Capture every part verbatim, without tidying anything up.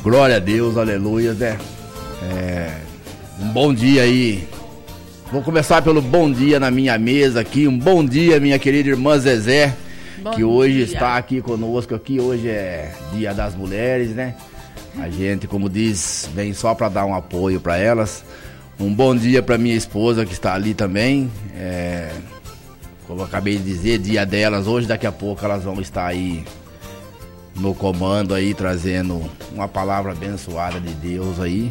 Glória a Deus, aleluia, né? É, um bom dia aí. Vou começar pelo bom dia na minha mesa aqui. Um bom dia, minha querida irmã Zezé, bom que hoje dia. Está aqui conosco aqui. Hoje é Dia das Mulheres, né? A gente, como diz, vem só para dar um apoio para elas. Um bom dia para minha esposa que está ali também. É, como eu acabei de dizer, dia delas hoje. Daqui a pouco elas vão estar aí no comando aí, trazendo uma palavra abençoada de Deus aí.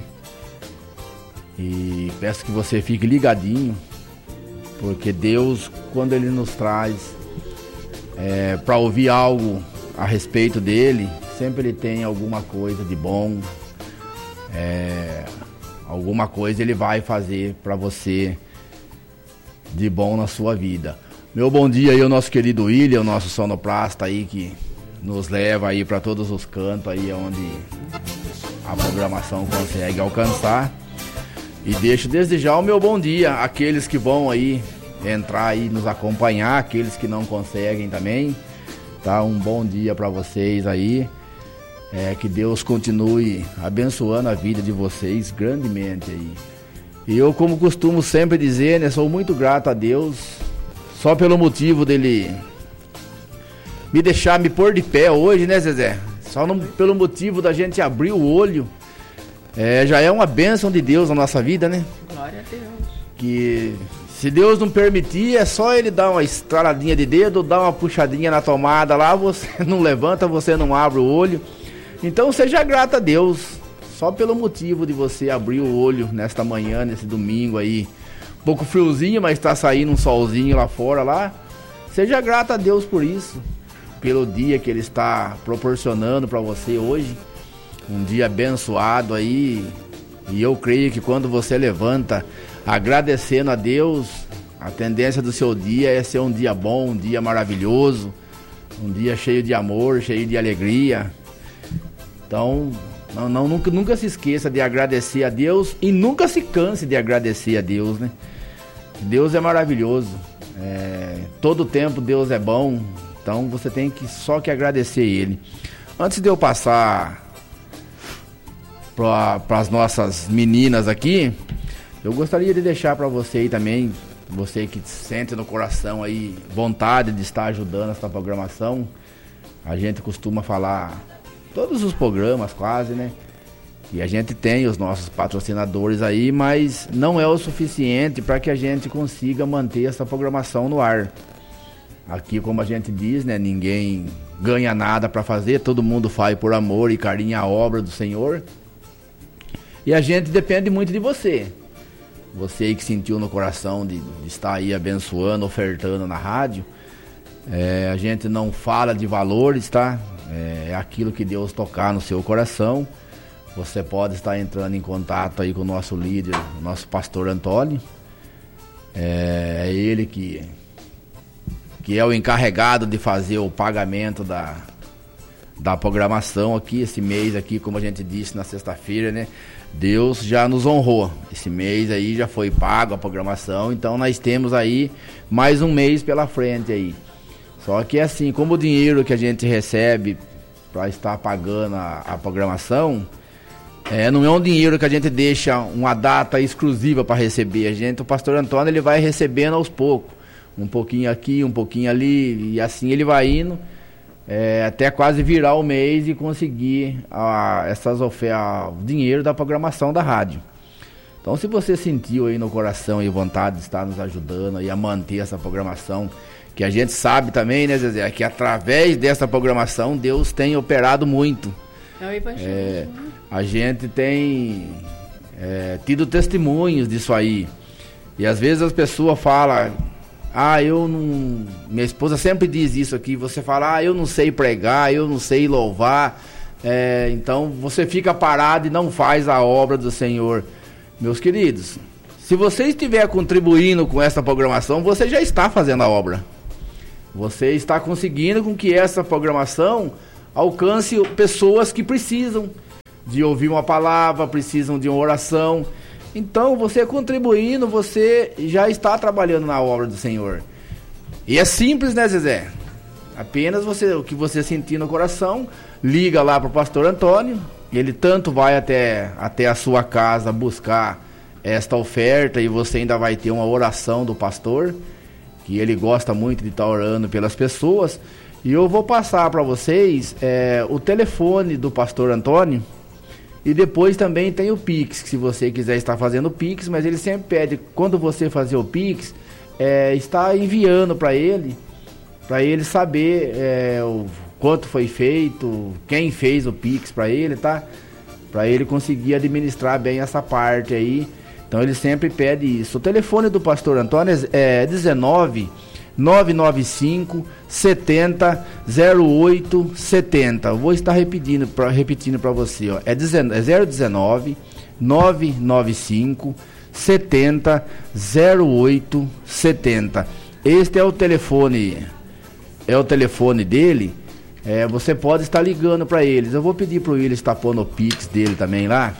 E peço que você fique ligadinho, porque Deus, quando Ele nos traz é, para ouvir algo a respeito dele, sempre Ele tem alguma coisa de bom, é, alguma coisa Ele vai fazer para você de bom na sua vida. Meu bom dia aí ao nosso querido William, o nosso sonoplasta aí, que nos leva aí para todos os cantos aí onde a programação consegue alcançar. E deixo desde já o meu bom dia àqueles que vão aí entrar aí nos acompanhar, aqueles que não conseguem também, tá? Um bom dia para vocês aí, é, que Deus continue abençoando a vida de vocês grandemente aí. E eu, como costumo sempre dizer, né, sou muito grato a Deus, só pelo motivo dele me deixar me pôr de pé hoje, né, Zezé? Só no, pelo motivo da gente abrir o olho. É, já é uma bênção de Deus na nossa vida, né? Glória a Deus. Que se Deus não permitir, é só Ele dar uma estraladinha de dedo, dar uma puxadinha na tomada lá, você não levanta, você não abre o olho. Então seja grato a Deus, só pelo motivo de você abrir o olho nesta manhã, nesse domingo aí. Um pouco friozinho, mas está saindo um solzinho lá fora lá. Seja grato a Deus por isso, pelo dia que Ele está proporcionando para você hoje. Um dia abençoado aí, e eu creio que quando você levanta agradecendo a Deus, a tendência do seu dia é ser um dia bom, um dia maravilhoso, um dia cheio de amor, cheio de alegria. Então, não, não, nunca, nunca se esqueça de agradecer a Deus e nunca se canse de agradecer a Deus, né? Deus é maravilhoso, é, todo tempo Deus é bom, então você tem que só que agradecer Ele. Antes de eu passar para as nossas meninas aqui, eu gostaria de deixar para você aí também, você que sente no coração aí vontade de estar ajudando essa programação. A gente costuma falar todos os programas quase, né? E a gente tem os nossos patrocinadores aí, mas não é o suficiente para que a gente consiga manter essa programação no ar. Aqui, como a gente diz, né, ninguém ganha nada para fazer, todo mundo faz por amor e carinho a obra do Senhor. E a gente depende muito de você. Você aí que sentiu no coração de, de estar aí abençoando, ofertando na rádio. É, a gente não fala de valores, tá? É, é aquilo que Deus tocar no seu coração. Você pode estar entrando em contato aí com o nosso líder, o nosso pastor Antônio. É, é ele que, que é o encarregado de fazer o pagamento da... da programação aqui, esse mês aqui, como a gente disse na sexta-feira, né? Deus já nos honrou. Esse mês aí já foi pago a programação, então nós temos aí mais um mês pela frente aí. Só que assim, como o dinheiro que a gente recebe para estar pagando a, a programação, é, não é um dinheiro que a gente deixa uma data exclusiva para receber. A gente, o pastor Antônio, ele vai recebendo aos poucos, um pouquinho aqui, um pouquinho ali, e assim ele vai indo. É, até quase virar o mês e conseguir a, essas ofertas, o dinheiro da programação da rádio. Então, se você sentiu aí no coração e vontade de estar nos ajudando aí a manter essa programação, que a gente sabe também, né, Zezé, que através dessa programação Deus tem operado muito. É o evangelho. É, a gente tem é, tido testemunhos disso aí. E às vezes as pessoas falam: ah, eu não... Minha esposa sempre diz isso aqui. Você fala: ah, eu não sei pregar, eu não sei louvar. É, então você fica parado e não faz a obra do Senhor. Meus queridos, se você estiver contribuindo com essa programação, você já está fazendo a obra. Você está conseguindo com que essa programação alcance pessoas que precisam de ouvir uma palavra, precisam de uma oração. Então, você contribuindo, você já está trabalhando na obra do Senhor. E é simples, né, Zezé? Apenas você, o que você sentir no coração, liga lá para o pastor Antônio, ele tanto vai até, até a sua casa buscar esta oferta, e você ainda vai ter uma oração do pastor, que ele gosta muito de estar orando pelas pessoas. E eu vou passar para vocês é, o telefone do pastor Antônio, e depois também tem o Pix, que se você quiser estar fazendo o Pix, mas ele sempre pede, quando você fazer o Pix, é, está enviando para ele, para ele saber é, o quanto foi feito, quem fez o Pix para ele, tá? Para ele conseguir administrar bem essa parte aí. Então ele sempre pede isso. O telefone do pastor Antônio é dezenove, nove nove cinco, setenta, zero oito, setenta. Eu vou estar repetindo para repetindo para você, ó. É zero dezenove, nove nove cinco, setenta, zero oito, setenta. Este é o telefone, é o telefone dele. É, você pode estar ligando para eles. Eu vou pedir para o Willis estar pondo o Pix dele também lá.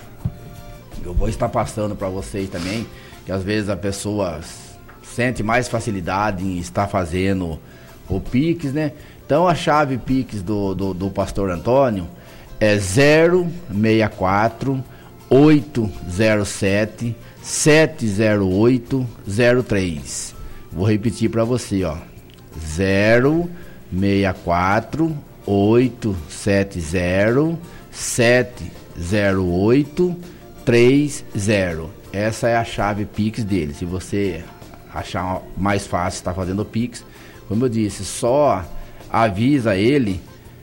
Eu vou estar passando para vocês também, que às vezes a pessoa sente mais facilidade em estar fazendo o Pix, né? Então a chave Pix do, do, do pastor Antônio é zero seis quatro, oito zero sete, sete zero oito zero três. Vou repetir para você, ó. zero seis quatro, oito sete zero, sete zero oito três zero. Essa é a chave Pix dele. Se você achar mais fácil estar fazendo o Pix, como eu disse, só avisa ele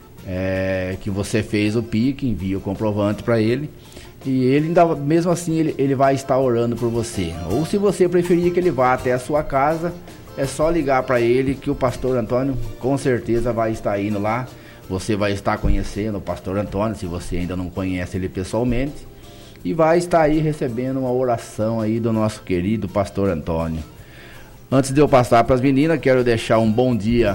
é, que você fez o Pix, envia o comprovante para ele, e ele ainda, mesmo assim ele, ele vai estar orando por você. Ou se você preferir que ele vá até a sua casa, é só ligar para ele, que o pastor Antônio com certeza vai estar indo lá. Você vai estar conhecendo o pastor Antônio, se você ainda não conhece ele pessoalmente, e vai estar aí recebendo uma oração aí do nosso querido pastor Antônio. Antes de eu passar para as meninas, quero deixar um bom dia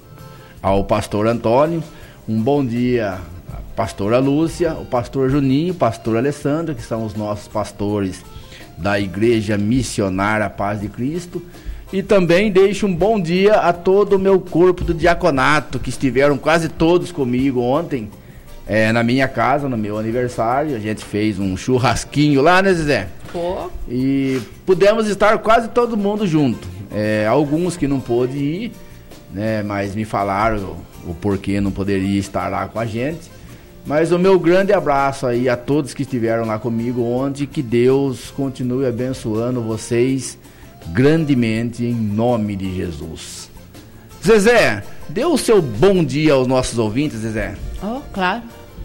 ao pastor Antônio, um bom dia à pastora Lúcia, o pastor Juninho, o pastor Alessandro, que são os nossos pastores da Igreja Missionária Paz de Cristo. E também deixo um bom dia a todo o meu corpo do diaconato, que estiveram quase todos comigo ontem, é, na minha casa, no meu aniversário. A gente fez um churrasquinho lá, né, Zezé? Pô. E pudemos estar quase todo mundo junto. É, alguns que não pôde ir, né, mas me falaram o, o porquê não poderia estar lá com a gente. Mas o meu grande abraço aí a todos que estiveram lá comigo ontem. Que Deus continue abençoando vocês grandemente, em nome de Jesus. Zezé, dê o seu bom dia aos nossos ouvintes, Zezé. Oh, claro.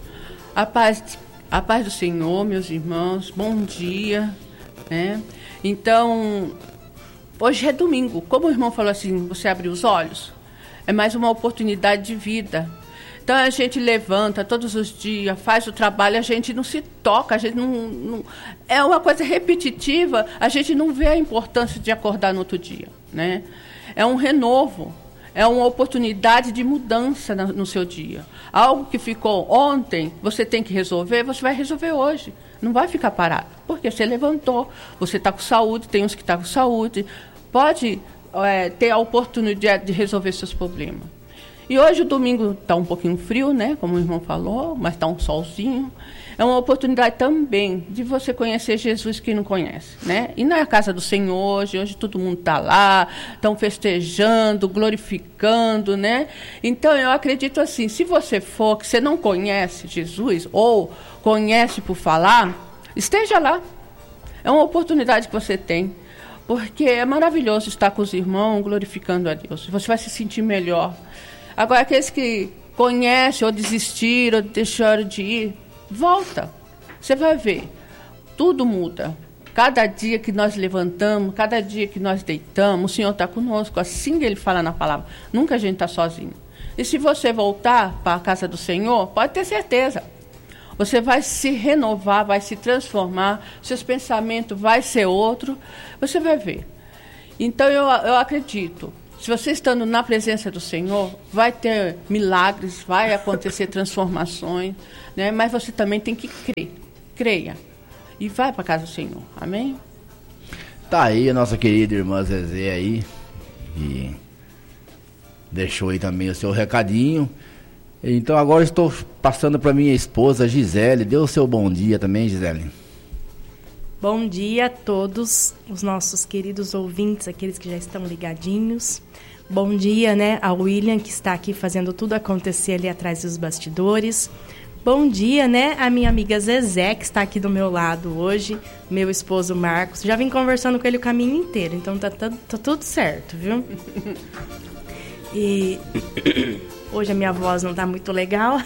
A paz, a paz do Senhor, meus irmãos, bom dia, né? Então, hoje é domingo. Como o irmão falou assim, você abriu os olhos, é mais uma oportunidade de vida. Então a gente levanta todos os dias, faz o trabalho, a gente não se toca, a gente não, não... É uma coisa repetitiva, a gente não vê a importância de acordar no outro dia, né? É um renovo, é uma oportunidade de mudança no, no seu dia. Algo que ficou ontem, você tem que resolver, você vai resolver hoje. Não vai ficar parado, porque você levantou, você está com saúde, tem uns que estão com saúde, pode é, ter a oportunidade de resolver seus problemas. E hoje o domingo está um pouquinho frio, né? Como o irmão falou, mas está um solzinho. É uma oportunidade também de você conhecer Jesus que não conhece, né? E na casa do Senhor hoje, hoje todo mundo está lá, estão festejando, glorificando, né? Então eu acredito assim, se você for, que você não conhece Jesus, ou conhece por falar, esteja lá. É uma oportunidade que você tem, porque é maravilhoso estar com os irmãos, glorificando a Deus. Você vai se sentir melhor. Agora, aqueles que conhecem ou desistiram, ou deixaram de ir, volta. Você vai ver, tudo muda. Cada dia que nós levantamos, cada dia que nós deitamos, o Senhor está conosco. Assim que Ele fala na palavra, nunca a gente está sozinho. E se você voltar para a casa do Senhor, pode ter certeza, você vai se renovar, vai se transformar, seus pensamentos vai ser outro, você vai ver. Então, eu, eu acredito. Se você estando na presença do Senhor, vai ter milagres, vai acontecer transformações, né? Mas você também tem que crer, creia, e vai para a casa do Senhor, amém? Tá aí a nossa querida irmã Zezé aí, e deixou aí também o seu recadinho, Então agora estou passando para minha esposa Gisele. Dê o seu bom dia também, Gisele. Bom dia a todos os nossos queridos ouvintes, aqueles que já estão ligadinhos. Bom dia, né, ao William, que está aqui fazendo tudo acontecer ali atrás dos bastidores. Bom dia, né, a minha amiga Zezé, que está aqui do meu lado hoje, meu esposo Marcos. Já vim conversando com ele o caminho inteiro, então tá, tá, tá tudo certo, viu? E hoje a minha voz não tá muito legal,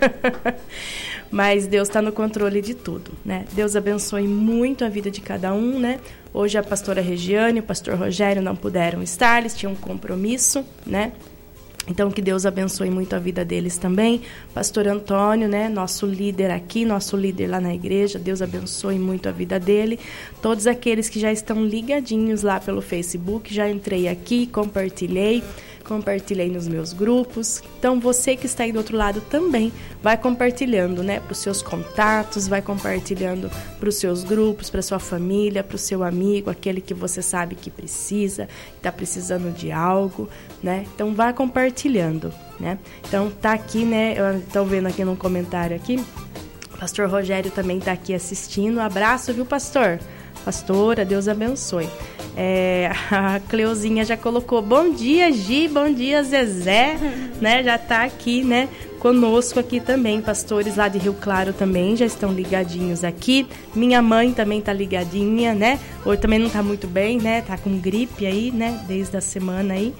mas Deus está no controle de tudo, né? Deus abençoe muito a vida de cada um, né? Hoje a pastora Regiane e o pastor Rogério não puderam estar, eles tinham um compromisso, né? Então, que Deus abençoe muito a vida deles também. Pastor Antônio, né, nosso líder aqui, nosso líder lá na igreja, Deus abençoe muito a vida dele. Todos aqueles que já estão ligadinhos lá pelo Facebook, já entrei aqui, compartilhei, compartilhei nos meus grupos. Então, você que está aí do outro lado também vai compartilhando, né, para os seus contatos, vai compartilhando para os seus grupos, para sua família, para o seu amigo, aquele que você sabe que precisa, que está precisando de algo, né? Então, vai compartilhando, né? Então, tá aqui, né, estão vendo aqui no comentário aqui, o pastor Rogério também está aqui assistindo. Abraço, viu, pastor? Pastora, Deus abençoe. É, a Cleuzinha já colocou bom dia, Gi, bom dia, Zezé, né? Já tá aqui, né? Conosco aqui também, pastores lá de Rio Claro também já estão ligadinhos aqui. Minha mãe também tá ligadinha, né? Hoje também não tá muito bem, né? Tá com gripe aí, né? Desde a semana aí.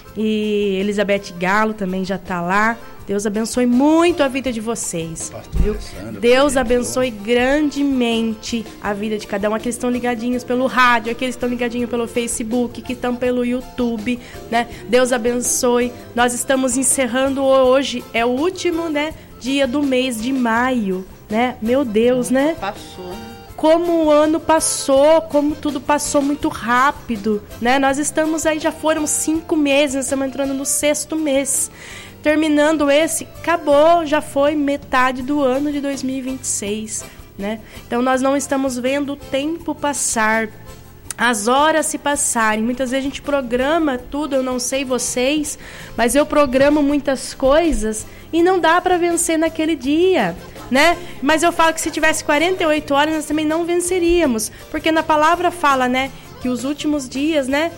E Elizabeth Galo também já tá lá. Deus abençoe muito a vida de vocês, viu? Deus abençoe grandemente a vida de cada um. Aqueles que estão ligadinhos pelo rádio, aqueles que estão ligadinhos pelo Facebook, que estão pelo YouTube, né? Deus abençoe. Nós estamos encerrando hoje, é o último, né, dia do mês de maio, né? Meu Deus, né? Passou. Como o ano passou, como tudo passou muito rápido, né? Nós estamos aí, já foram cinco meses, nós estamos entrando no sexto mês. Terminando esse, acabou, já foi metade do ano de dois mil e vinte e seis, né? Então, nós não estamos vendo o tempo passar, as horas se passarem. Muitas vezes a gente programa tudo, eu não sei vocês, mas eu programo muitas coisas e não dá para vencer naquele dia, né? Mas eu falo que se tivesse quarenta e oito horas, nós também não venceríamos, porque na palavra fala, né, que os últimos dias, né,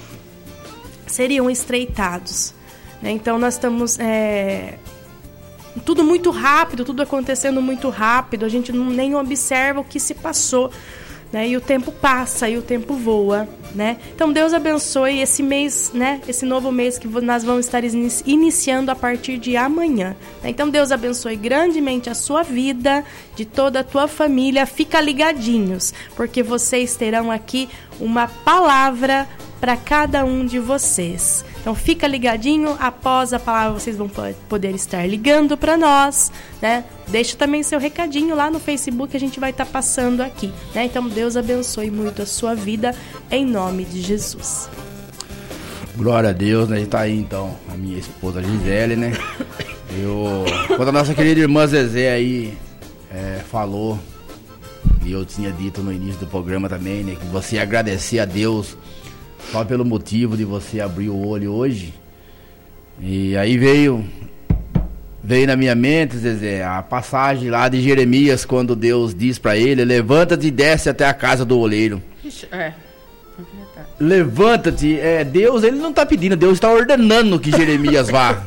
seriam estreitados. Então, nós estamos... É, tudo muito rápido, tudo acontecendo muito rápido. A gente não, nem observa o que se passou, né? E o tempo passa, e o tempo voa, né? Então, Deus abençoe esse mês, né? Esse novo mês que nós vamos estar iniciando a partir de amanhã. Então, Deus abençoe grandemente a sua vida, de toda a tua família. Fica ligadinhos, porque vocês terão aqui uma palavra para cada um de vocês. Então fica ligadinho, após a palavra vocês vão poder estar ligando para nós, né? Deixa também seu recadinho lá no Facebook, a gente vai estar passando aqui, né? Então Deus abençoe muito a sua vida, em nome de Jesus. Glória a Deus, né? A gente tá aí então, a minha esposa Gisele, né? Eu, quando a nossa querida irmã Zezé aí é, falou, e eu tinha dito no início do programa também, né? Que você ia agradecer a Deus só pelo motivo de você abrir o olho hoje. E aí veio veio na minha mente, Zezé, a passagem lá de Jeremias, quando Deus diz para ele: levanta-te e desce até a casa do oleiro. É. Levanta-te, é, Deus, ele não está pedindo, Deus está ordenando que Jeremias vá.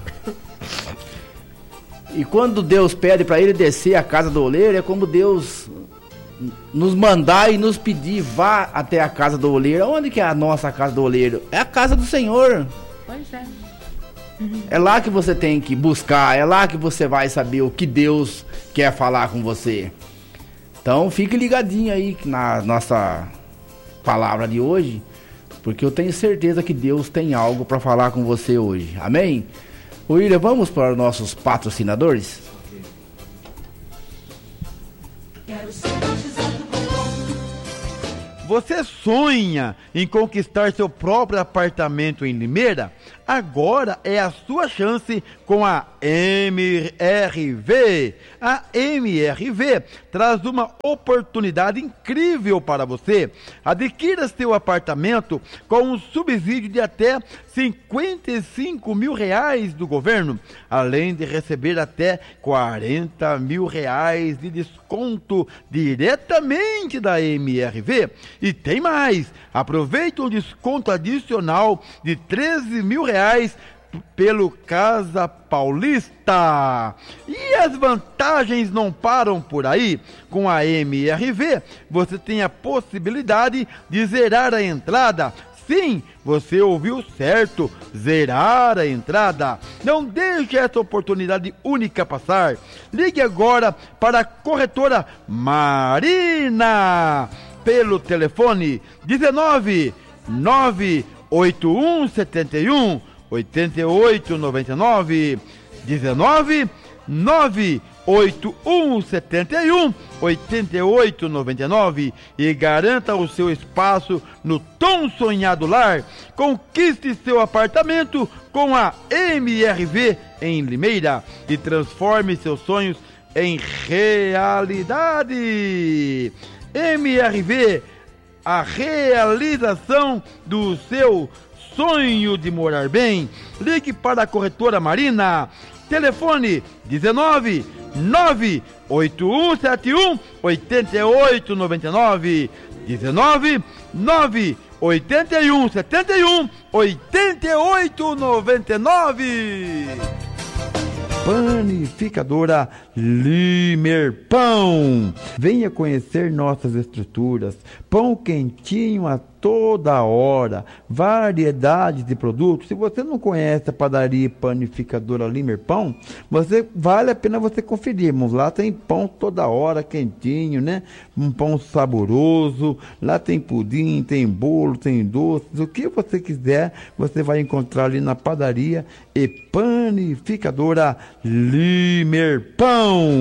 E quando Deus pede para ele descer a casa do oleiro, é como Deus nos mandar e nos pedir: vá até a casa do oleiro. Onde que é a nossa casa do oleiro? É a casa do Senhor. Pois é. É lá que você tem que buscar, é lá que você vai saber o que Deus quer falar com você. Então fique ligadinho aí na nossa palavra de hoje, porque eu tenho certeza que Deus tem algo para falar com você hoje. Amém? William, vamos para os nossos patrocinadores? Você sonha em conquistar seu próprio apartamento em Limeira? Agora é a sua chance com a M R V. A M R V traz uma oportunidade incrível para você. Adquira seu apartamento com um subsídio de até cinquenta e cinco mil reais do governo, além de receber até quarenta mil reais de desconto diretamente da M R V. E tem mais, aproveite um desconto adicional de treze mil reais pelo Casa Paulista. E as vantagens não param por aí. Com a M R V, você tem a possibilidade de zerar a entrada. Sim, você ouviu certo, zerar a entrada. Não deixe essa oportunidade única passar. Ligue agora para a corretora Marina pelo telefone dezenove, nove oito um sete um, oito oito nove nove, dezenove, nove oito um sete um, oito oito nove nove e garanta o seu espaço no tão sonhado lar. Conquiste seu apartamento com a M R V em Limeira e transforme seus sonhos em realidade. M R V, a realização do seu sonho de morar bem. Ligue para a corretora Marina. Telefone dezenove, nove oito um sete um, oito oito nove nove, dezenove, nove oito um sete um, oito oito nove nove. Panificadora Limer Pão. Venha conhecer nossas estruturas. Pão quentinho a toda hora. Variedade de produtos. Se você não conhece a padaria Panificadora Limer Pão, você, vale a pena você conferir, irmãos. Lá tem pão toda hora, quentinho, né? Um pão saboroso. Lá tem pudim, tem bolo, tem doces. O que você quiser, você vai encontrar ali na padaria e Panificadora Limer Pão.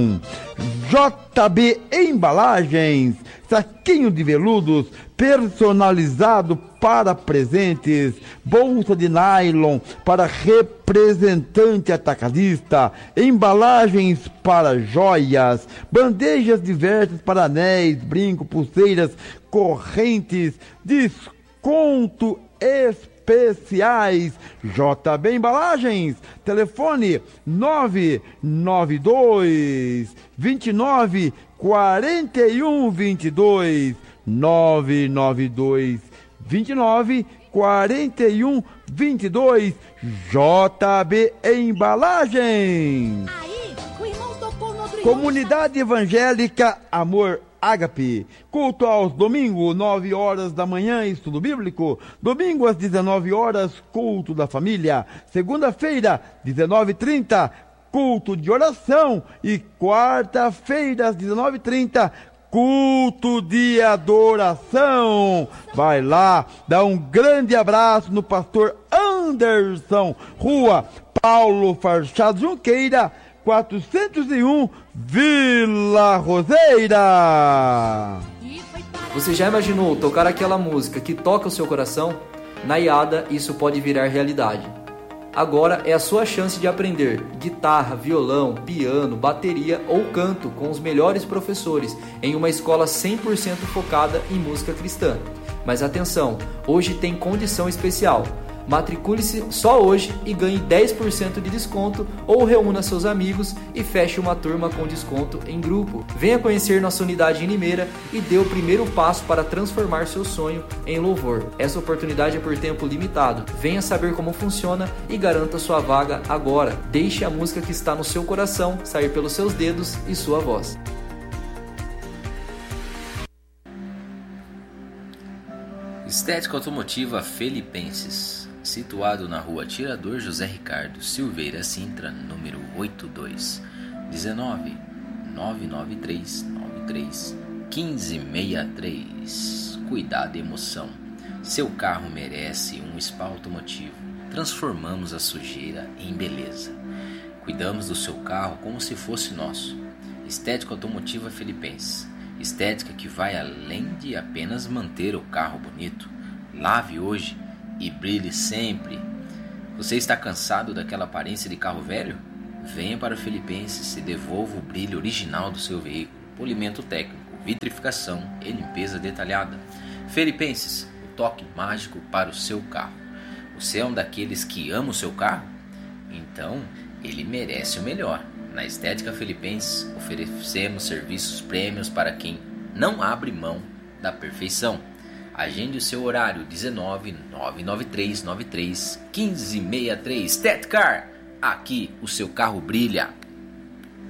J B Embalagens, saquinho de veludos personalizado para presentes, bolsa de nylon para representante atacadista, embalagens para joias, bandejas diversas para anéis, brinco, pulseiras, correntes, desconto especiais. J B Embalagens, telefone nove nove dois, vinte e nove, quarenta e um, vinte e dois, nove nove dois, vinte e nove, quarenta e um, vinte e dois. J B Embalagens. Aí, o irmão tocou no outro Comunidade Evangélica Amor Ágape, culto aos domingos, nove horas da manhã, estudo bíblico. Domingo às dezenove horas, culto da família. Segunda-feira, dezenove e trinta, culto de oração. E quarta-feira, às dezenove e trinta, culto de adoração. Vai lá, dá um grande abraço no pastor Anderson, Rua Paulo Farchado Junqueira, quatrocentos e um, Vila Roseira. Você já imaginou tocar aquela música que toca o seu coração? Na I A D A isso pode virar realidade. Agora é a sua chance de aprender guitarra, violão, piano, bateria ou canto com os melhores professores em uma escola cem por cento focada em música cristã. Mas atenção, hoje tem condição especial. Matricule-se só hoje e ganhe dez por cento de desconto ou reúna seus amigos e feche uma turma com desconto em grupo. Venha conhecer nossa unidade em Limeira e dê o primeiro passo para transformar seu sonho em louvor. Essa oportunidade é por tempo limitado. Venha saber como funciona e garanta sua vaga agora. Deixe a música que está no seu coração sair pelos seus dedos e sua voz. Estética Automotiva Felipenses, situado na rua Tirador José Ricardo Silveira Sintra, número oitenta e dois, dezenove, nove nove três nove três, um cinco seis três. Cuidado e emoção. Seu carro merece um spa automotivo. Transformamos a sujeira em beleza. Cuidamos do seu carro como se fosse nosso. Estética Automotiva Felipenses. Estética que vai além de apenas manter o carro bonito. Lave hoje e brilhe sempre. Você está cansado daquela aparência de carro velho? Venha para Filipenses e devolva o brilho original do seu veículo. Polimento técnico, vitrificação e limpeza detalhada. Filipenses, o toque mágico para o seu carro. Você é um daqueles que ama o seu carro? Então, ele merece o melhor. Na Estética Filipenses, oferecemos serviços prêmios para quem não abre mão da perfeição. Agende o seu horário dezenove, nove nove três nove três, um cinco seis três. Estética, aqui o seu carro brilha.